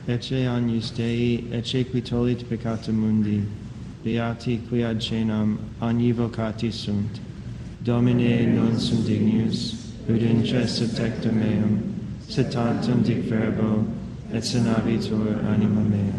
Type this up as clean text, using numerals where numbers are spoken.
ecce agnus Dei, ecce qui tollit peccata mundi, beati qui ad cenam agnivocati sunt. Domine non sum dignus, ut intres subtector meum, sed tantum dic verbo, et sanabitur anima mea.